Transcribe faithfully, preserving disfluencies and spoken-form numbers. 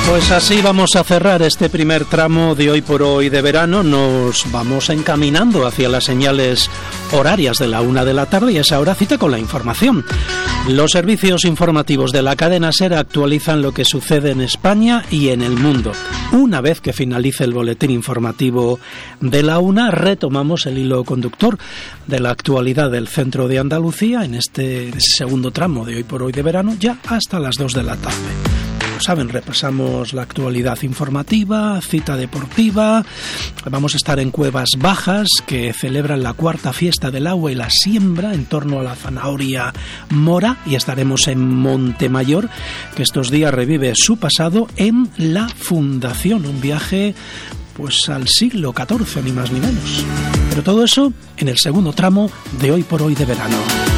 Pues así vamos a cerrar este primer tramo de Hoy por Hoy de verano. Nos vamos encaminando hacia las señales horarias de la una de la tarde y a esa hora cita con la información. Los servicios informativos de la cadena SER actualizan lo que sucede en España y en el mundo. Una vez que finalice el boletín informativo de la una, retomamos el hilo conductor de la actualidad del centro de Andalucía en este segundo tramo de Hoy por Hoy de verano, ya hasta las dos de la tarde. Como saben, repasamos la actualidad informativa, cita deportiva. Vamos a estar en Cuevas Bajas, que celebran la cuarta fiesta del agua y la siembra en torno a la zanahoria mora, y estaremos en Montemayor, que estos días revive su pasado en la Fundación, un viaje pues al siglo catorce, ni más ni menos. Pero todo eso en el segundo tramo de Hoy por Hoy de verano.